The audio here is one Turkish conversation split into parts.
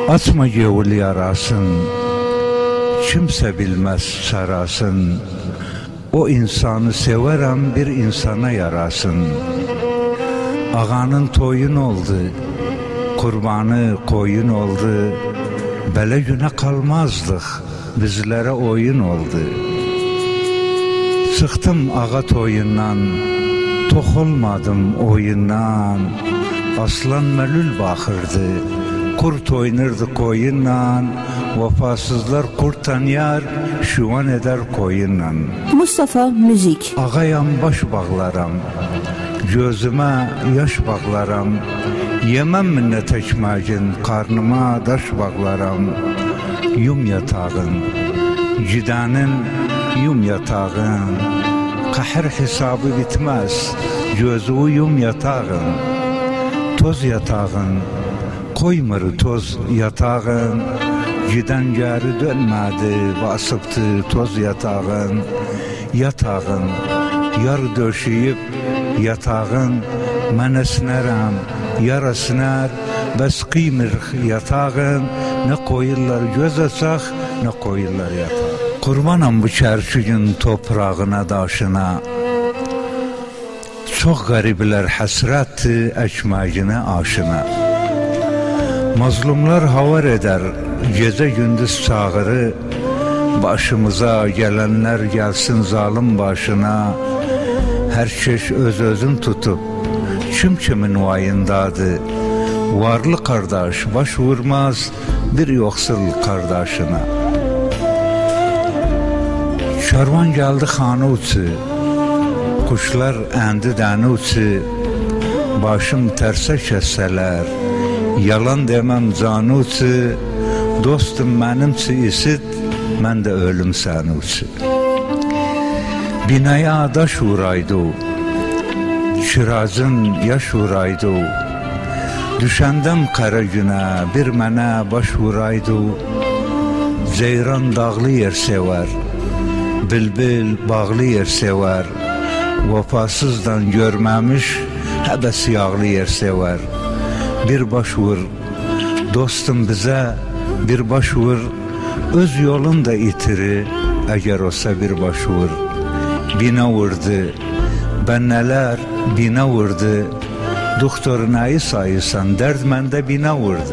Açma gevul yarasın, kimse bilmez sarasın. O insanı severem bir insana yarasın. Ağanın toyun oldu, kurbanı koyun oldu. Böyle güne kalmazdık, bizlere oyun oldu. Çıktım ağa toyundan, tok olmadım oyundan. Aslan melül bakırdı, kurt oynardı koyunla. Vefasızlar kurt tanıyar, şuvan eder koyunla. Mustafa Müzik. Ağayam baş bağlaram, gözüme yaş bağlaram. Yemem minnet ekmecin, karnıma daş bağlaram. Yum yatağın, cidanın yum yatağın. Kahır hesabı bitmez, gözü yum yatağın. Toz yatağın, koymur toz yatağın. Giden geri dönmedi, basıptı toz yatağın. Yatağın, yar döşeyip yatağın. Mən esnerəm, yar esner, bəs qıymırıq yatağın. Ne koyurlar göz açaq, ne koyurlar yatağın. Kurbanam bu çərçügün toprağına, daşına. Çok garibler hasrettir ekmecine, aşına. Mazlumlar havar eder gece gündüz çağırı. Başımıza gelenler gelsin zalim başına. Herkes öz-özün tutup kim kimin vayındadır. Varlı kardeş baş vurmaz bir yoksul kardeşine. Şarvan geldi xanı uçu, kuşlar endi dəni uçu. Başım terse kesseler, yalan demem canı uçu. Dostum benimsi isit, mən də ölüm səni uçu. Binaya daş vuraydı, Şirazın yaş vuraydı. Düşəndəm qara günə, bir mənə baş vuraydı. Ceyran dağlı yer sever, bülbül bağlı yer sever. Vefasızdan görmemiş, həbəs yağlı yer sever. Bir baş vur, dostum bize bir baş vur. Öz yolun da itiri, eğer olsa bir baş vur. Bine vurdu, ben neler bine vurdu. Doktor neyi sayırsan, dert mende bine vurdu.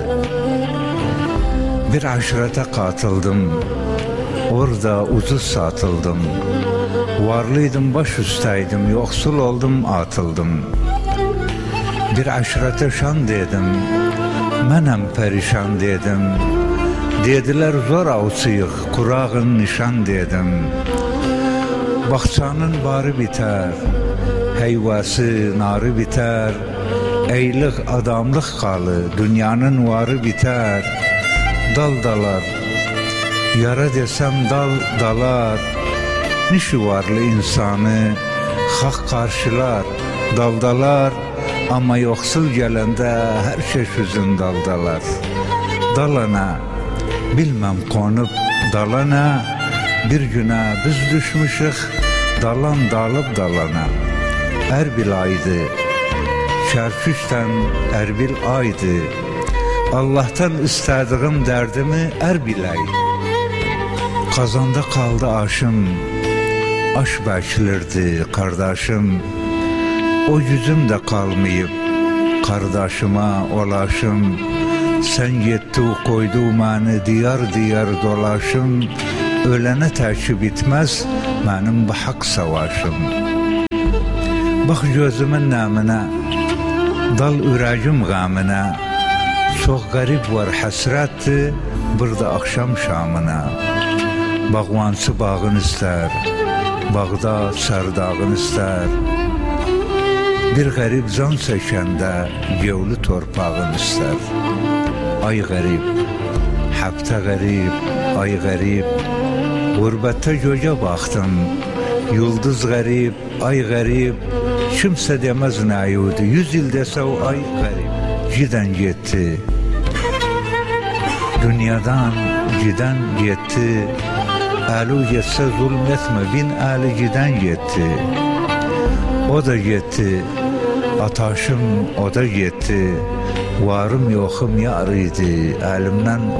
Bir aşirete katıldım, orada ucuz satıldım. Varlıydım baş üsteydim, yoksul oldum atıldım. Bir aşirete şan dedim, menem perişan dedim. Dediler zor avçıyıq, kurağın nişan dedim. Bahçanın barı biter, heyvası narı biter. Eylik adamlık kalı, dünyanın varı biter. Dal dalar, yara desem dal dalar. Nişi varlı insanı hak karşılar, daldalar. Ama yoksul gelende her şey yüzün daldalar. Dalana, bilmem konup dalana. Bir güne biz düşmüşük, dalan dalıp dalana. Erbil aydı, Şərküşdən Erbil aydı. Allah'tan istediğim derdimi Erbilay. Kazanda kaldı aşım, aş beklerdi kardeşim. O yüzüm de kalmayıp kardeşime ulaşım. Sen yetti koydu beni diyar diyar dolaşım. Ölene terki bitmez benim bu hak savaşım. Bak gözümün namına, dal ürəcim gamına. Çok garip var hasretti burada akşam şamına. Bağvansı bağın ister, bağda serdağın ister. Bir garip can çəkəndə gevli torpağın ister. Ay garip, hafta garip, ay garip. Gurbette göğe baktım, yıldız garip, ay garip. Kimse demez neyudi, 100 yıl dese o ay garip. Giden gitti, dünyadan giden gitti. Eli yetse zulmetme, bin eli giden gitti. O da gitti, ataşım o da gitti. Varım yoxum yar idi, əlimdən